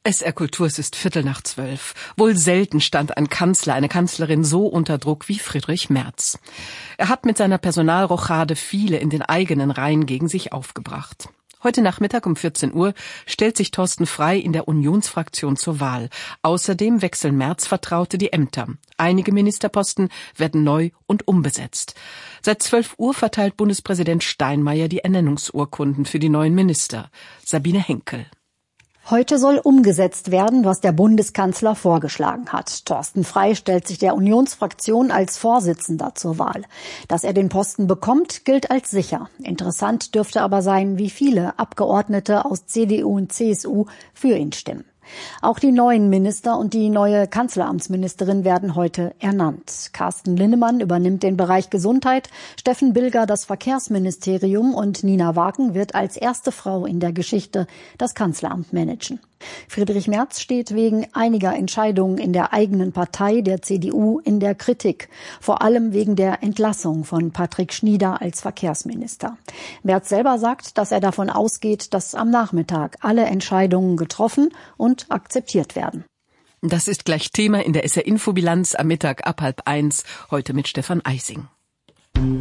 SR Kultur, es ist 11:15. Wohl selten stand ein Kanzler, eine Kanzlerin so unter Druck wie Friedrich Merz. Er hat mit seiner Personalrochade viele in den eigenen Reihen gegen sich aufgebracht. Heute Nachmittag um 14 Uhr stellt sich Thorsten Frey in der Unionsfraktion zur Wahl. Außerdem wechseln Merz-Vertraute die Ämter. Einige Ministerposten werden neu und umbesetzt. Seit 12 Uhr verteilt Bundespräsident Steinmeier die Ernennungsurkunden für die neuen Minister. Sabine Henkel. Heute soll umgesetzt werden, was der Bundeskanzler vorgeschlagen hat. Thorsten Frey stellt sich der Unionsfraktion als Vorsitzender zur Wahl. Dass er den Posten bekommt, gilt als sicher. Interessant dürfte aber sein, wie viele Abgeordnete aus CDU und CSU für ihn stimmen. Auch die neuen Minister und die neue Kanzleramtsministerin werden heute ernannt. Carsten Linnemann übernimmt den Bereich Gesundheit, Steffen Bilger das Verkehrsministerium und Nina Wagen wird als erste Frau in der Geschichte das Kanzleramt managen. Friedrich Merz steht wegen einiger Entscheidungen in der eigenen Partei, der CDU, in der Kritik. Vor allem wegen der Entlassung von Patrick Schnieder als Verkehrsminister. Merz selber sagt, dass er davon ausgeht, dass am Nachmittag alle Entscheidungen getroffen und akzeptiert werden. Das ist gleich Thema in der SR-Info-Bilanz am Mittag ab 12:30, heute mit Stefan Eising.